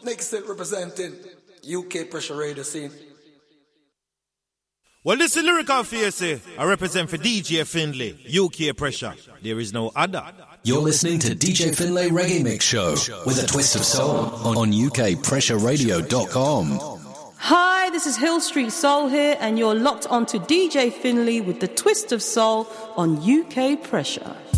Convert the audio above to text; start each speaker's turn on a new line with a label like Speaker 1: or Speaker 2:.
Speaker 1: Next set representing UK Pressure Radio scene.
Speaker 2: Well, this is Lyrical Fierce. I represent for DJ Finlay, UK Pressure. There is no other.
Speaker 3: You're listening to DJ Finlay Reggae Mix Show with a twist of soul on UKPressureRadio.com.
Speaker 4: Hi, this is Hill Street Soul here, and you're locked onto DJ Finlay with the twist of soul on UK Pressure.